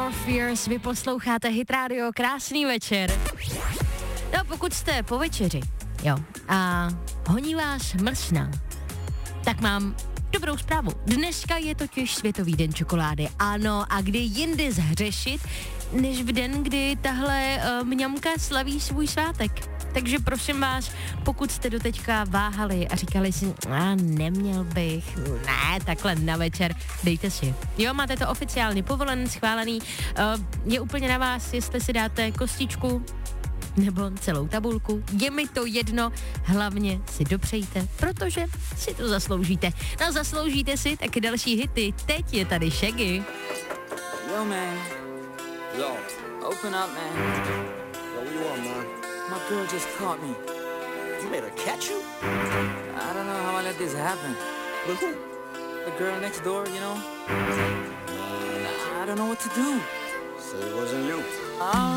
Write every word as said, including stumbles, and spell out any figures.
Morpheus, vy posloucháte Hit Radio, krásný večer. No pokud jste po večeři, jo, a honí vás mrsna, tak mám dobrou zprávu. Dneska je totiž Světový den čokolády. Ano, a kdy jindy zhřešit, než v den, kdy tahle uh, mňamka slaví svůj svátek. Takže prosím vás, pokud jste doteďka váhali a říkali si, a neměl bych, ne, takhle na večer, dejte si. Jo, máte to oficiálně povolen, schválený, uh, je úplně na vás, jestli si dáte kostičku nebo celou tabulku, je mi to jedno, hlavně si dopřejte, protože si to zasloužíte. No zasloužíte si taky další hity, teď je tady Shaggy. Yo man, yo, open up man. Yo, what you want, man? My girl just caught me. You made her catch you? I don't know how I let this happen. With who? The girl next door, you know? I don't know what to do. So it wasn't you. Oh.